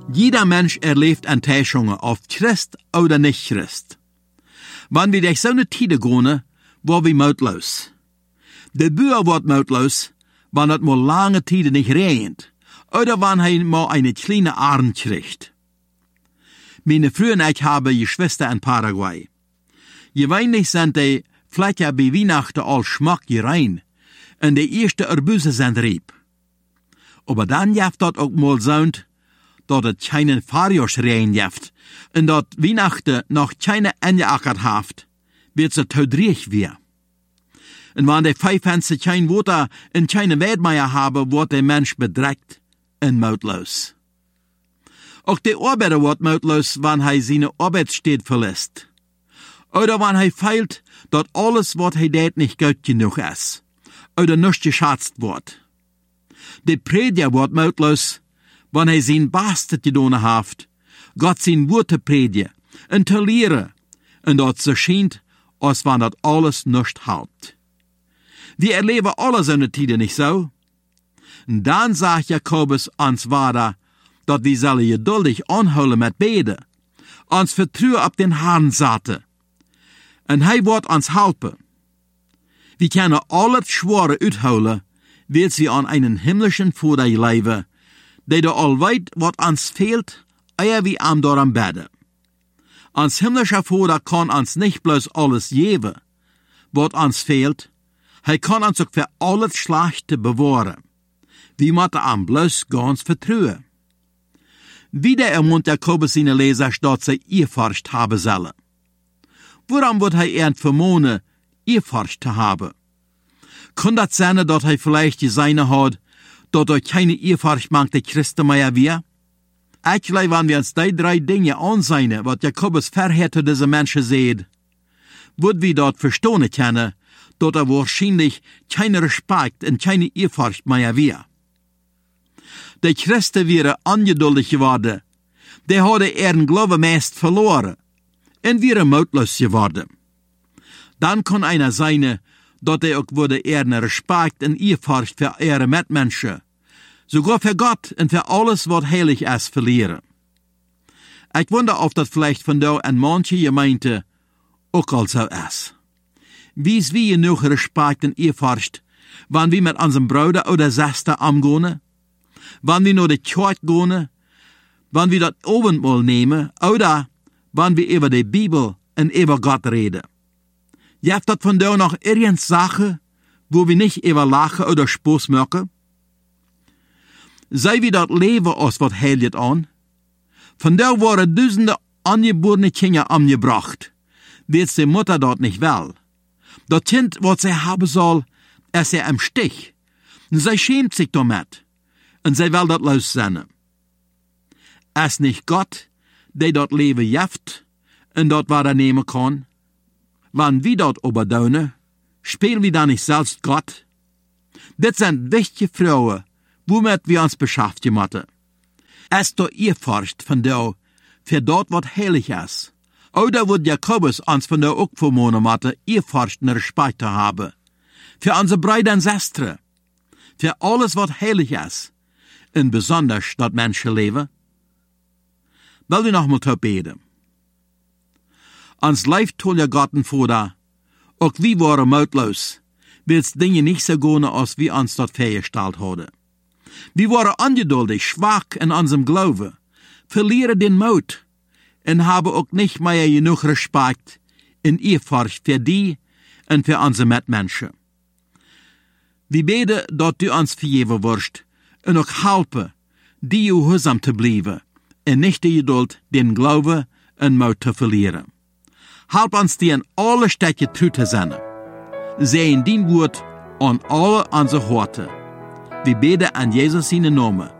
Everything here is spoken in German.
Jeder Mensch erlebt Enttäuschungen, auf Christ oder nicht Christ. Wenn wir durch so eine Tide gehen, war wir mutlos. Der Bauer wird mutlos, wenn es mal lange Tide nicht regnet, oder wenn er mal eine kleine Arm kriegt. Meine Frau und ich haben Geschwister in Paraguay. Gewöhnlich sind die Flächen bei Weihnachten all schmack gerein, und die erste Erbüse sind rieb. Aber dann jaft dat auch mal so, dat het keinen Fahrjahrsregen jaft, und dat Weihnachten noch keine angeackert haft, wird sie tödrig wir. Und wenn die Pfeifenster kein Wasser und keine Weidmeier haben, wird der Mensch bedreckt und mutlos. Auch der Arbeiter wird mutlos, wenn er seine Arbeitsstätte verlässt. Oder wenn er feilt, dass alles, was er tät, nicht gut genug ist. Oder nicht geschätzt wird. Der Prediger wird mutlos, wenn er sein Bestes getan hat, Gott sein Wort zu predigen und zu lehren, und dort so scheint, als wenn das alles nicht hält. Wir erleben alle so eine Tide nicht so. Und dann sagt Jakobus uns weiter, dass wir sollen geduldig anholen mit Beten, uns vertrauen auf den Herrn satte. Und er wird uns helfen. Wir können alles Schwere uitholen, weil sie an einen himmlischen Vater leben, der da all weit, was uns fehlt, ehe wir am daran beten. Ans himmlischer Vater kann uns nicht bloß alles geben, was uns fehlt, er kann uns auch für alles Schlechte bewahren. Wir müssen am bloß ganz vertrauen. Wieder ermuntert Jakobus seine Leser, dass sie Ehrfurcht haben sollen. Woran wird er vermohnen, Ehrfurcht zu haben? Kann das sein, dass er vielleicht die Seine hat, dass er keine Ehrfurcht mag, der Christen mehr wir? Eigentlich, wenn wir uns die 3 Dinge ansehen, was Jakobus vorher zu diesen Menschen sieht, würden wir dort verstehen können, dass er wahrscheinlich keinen Respekt und keine Ehrfurcht mehr wir. Der Christen wäre ungeduldig geworden, der hatte ihren Glauben meist verloren und wäre mutlos geworden. Dann kann einer sein, dass er auch würde ihren Respekt und Ehrfurcht für ihre Mitmenschen, sogar für Gott und für alles, was heilig ist, verlieren. Ich wundere, ob das vielleicht von da an manche Gemeinde auch also ist. Wie ist wie genug Respekt und Ehrfurcht, wenn wir mit unserem Bruder oder Schwester umgehen, wenn wir nur die Kirche gehen, wenn wir das Abendmahl nehmen, oder wenn wir über die Bibel und über Gott reden. Gibt das von da noch irgendeine Sache, wo wir nicht über lachen oder Spaß machen? Sei wir dort leben, als was heiligt an? Von da waren Dutzende angeborene Kinder angebracht, weil die Mutter dort nicht will. Das Kind, was sie haben soll, ist sie im Stich. Und sie schämt sich damit. Und sie will dort lossenden. Es nicht Gott, der dort Leben jaft und dort wahrnehmen kann. Wenn wir dort oberdonen, spielen wir dann nicht selbst Gott? Das sind wichtige Frauen, womit wir uns beschäftigen müssen. Es doch Ehrfurcht von da, für dort, was heilig ist. Oder wird Jakobus uns von da auch vermohnen müssen, Ehrfurcht und Respekt zu haben. Für unsere Brüder und Schwestern. Für alles, was heilig ist. Und besonders das Menschenleben. Will wir noch mal beten. Uns lebt toller Gott und Vater, auch wir waren mutlos, weil Dinge nicht so gehen, als wir uns dort vorgestellt haben. Wir waren ungeduldig, schwach in unserem Glauben, verlieren den Mut und haben auch nicht mehr genug Respekt und Ehrfurcht für die und für unsere Mitmenschen. Wir beten, dass du uns vergeben wirst und auch helfen, die gehorsam zu bleiben und nicht die Geduld, den Glauben und Mut zu verlieren. Help uns, die in alle Städte treu zu sein. Sehen dein Wort an alle unsere Horte. Wir beten an Jesus seinen Namen.